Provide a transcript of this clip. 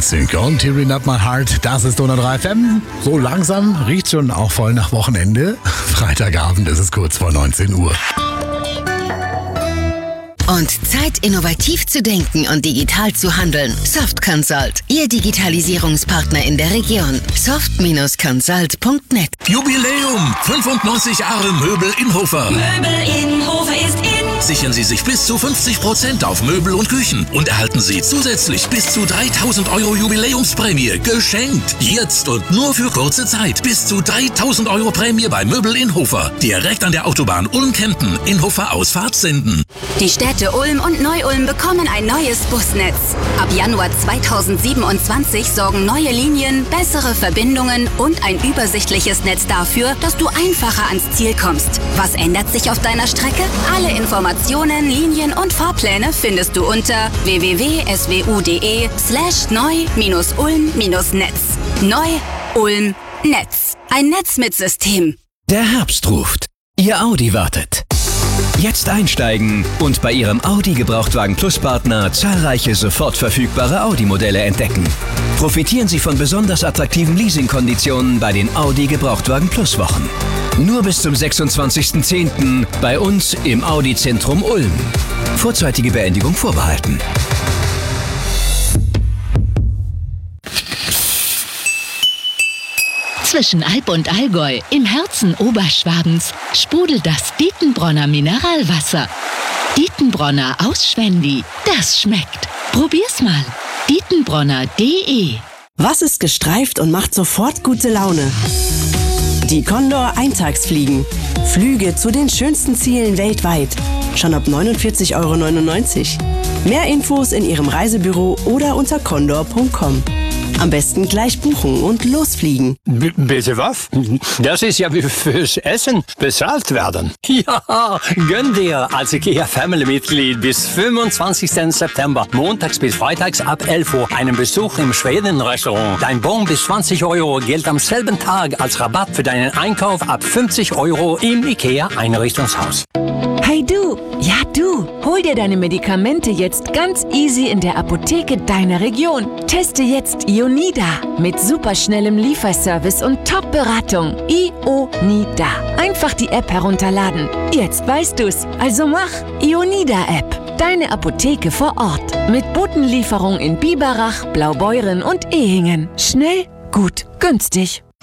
NSYNC und Tearing Up My Heart, das ist Donau 3 FM. So langsam riecht schon auch voll nach Wochenende. Freitagabend ist es kurz vor 19 Uhr. Und Zeit, innovativ zu denken und digital zu handeln. Soft Consult, Ihr Digitalisierungspartner in der Region. soft-consult.net. Jubiläum! 95 Jahre Möbel Inhofer. Möbel Inhofer ist in. Sichern Sie sich bis zu 50% auf Möbel und Küchen und erhalten Sie zusätzlich bis zu 3.000 € Jubiläumsprämie geschenkt. Jetzt und nur für kurze Zeit. Bis zu 3.000 € Prämie bei Möbel Inhofer. Direkt an der Autobahn Ulm-Kempen. Inhofer Ausfahrt Senden. Die Städte Ulm und Neu-Ulm bekommen ein neues Busnetz. Ab Januar 2027 sorgen neue Linien, bessere Verbindungen und ein übersichtliches Netz dafür, dass du einfacher ans Ziel kommst. Was ändert sich auf deiner Strecke? Alle Informationen, Linien und Fahrpläne findest du unter www.swu.de/neu-ulm-netz. Neu-Ulm-Netz. Ein Netz mit System. Der Herbst ruft. Ihr Audi wartet. Jetzt einsteigen und bei Ihrem Audi Gebrauchtwagen Plus Partner zahlreiche sofort verfügbare Audi-Modelle entdecken. Profitieren Sie von besonders attraktiven Leasingkonditionen bei den Audi Gebrauchtwagen Plus Wochen. Nur bis zum 26.10. bei uns im Audi Zentrum Ulm. Vorzeitige Beendigung vorbehalten. Zwischen Alp und Allgäu, im Herzen Oberschwabens, sprudelt das Dietenbronner Mineralwasser. Dietenbronner aus Schwendi, das schmeckt. Probier's mal. Dietenbronner.de. Was ist gestreift und macht sofort gute Laune? Die Condor Eintagsfliegen. Flüge zu den schönsten Zielen weltweit. Schon ab 49,99 €. Mehr Infos in Ihrem Reisebüro oder unter condor.com. Am besten gleich buchen und losfliegen. Bitte was? Das ist ja wie fürs Essen bezahlt werden. Ja, gönn dir als IKEA Family-Mitglied bis 25. September, montags bis freitags ab 11 Uhr, einen Besuch im Schweden-Restaurant. Dein Bon bis 20 € gilt am selben Tag als Rabatt für deinen Einkauf ab 50 € im IKEA Einrichtungshaus. Hey du! Ja du! Hol dir deine Medikamente jetzt ganz easy in der Apotheke deiner Region. Teste jetzt Ionida mit superschnellem Lieferservice und Top-Beratung. Ionida. Einfach die App herunterladen. Jetzt weißt du's. Also mach Ionida-App. Deine Apotheke vor Ort. Mit Botenlieferung in Biberach, Blaubeuren und Ehingen. Schnell, gut, günstig.